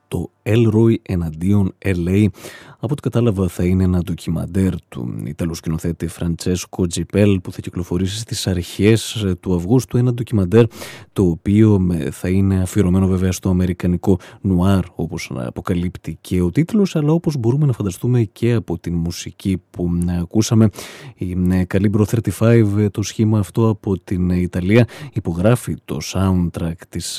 το Elroy εναντίον LA. Από ό,τι κατάλαβα θα είναι ένα ντοκιμαντέρ του Ιταλού σκηνοθέτη Φραντσέσκο Τζιπέλ που θα κυκλοφορήσει στις αρχές του Αυγούστου, ένα ντοκιμαντέρ το οποίο θα είναι αφιερωμένο βέβαια στο αμερικανικό νουάρ, όπως αποκαλύπτει και ο τίτλος, αλλά όπως μπορούμε να φανταστούμε και από την μουσική που ακούσαμε. Η Calibro 35, το σχήμα αυτό από την Ιταλία, υπογράφει το soundtrack της